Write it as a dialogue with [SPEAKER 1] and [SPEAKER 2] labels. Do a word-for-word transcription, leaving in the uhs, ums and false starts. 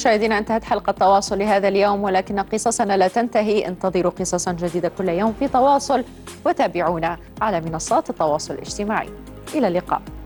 [SPEAKER 1] مشاهدينا، انتهت حلقة تواصل لهذا اليوم، ولكن قصصنا لا تنتهي. انتظروا قصصا جديدة كل يوم في تواصل، وتابعونا على منصات التواصل الاجتماعي. إلى اللقاء.